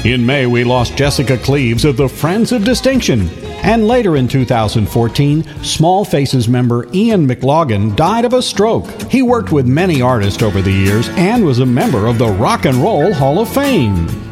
In May, we lost Jessica Cleaves of the Friends of Distinction. And later in 2014, Small Faces member Ian McLaughlin died of a stroke. He worked with many artists over the years and was a member of the Rock and Roll Hall of Fame.